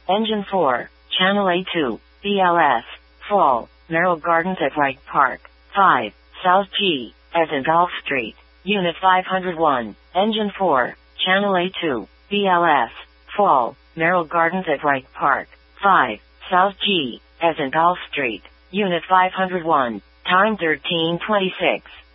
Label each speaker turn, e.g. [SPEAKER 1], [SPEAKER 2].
[SPEAKER 1] Engine 4, Channel A2, BLS, Fall, Merrill Gardens at Wright Park. 5, South G, as in Gulf Street, Unit 501, Engine 4, Channel A2, BLS, Fall, Merrill Gardens at Wright Park. 5, South G, as in Gulf Street, Unit 501, time 13:26.